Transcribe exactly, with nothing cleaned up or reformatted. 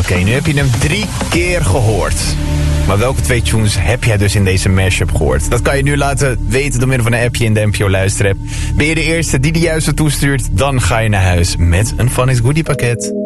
Oké, nu heb je hem drie keer gehoord. Maar welke twee tunes heb jij dus in deze mashup gehoord? Dat kan je nu laten weten door middel van een appje in de N P O Luisterapp. Ben je de eerste die de juiste toestuurt, dan ga je naar huis met een Phonics Goodie pakket.